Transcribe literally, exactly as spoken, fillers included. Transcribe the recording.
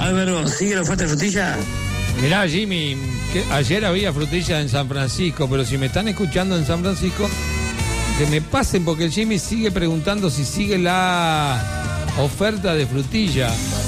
Álvaro, ¿sigue la oferta de frutilla? Mirá, Jimmy, que ayer había frutilla en San Francisco, pero si me están escuchando en San Francisco, que me pasen porque el Jimmy sigue preguntando si sigue la oferta de frutilla.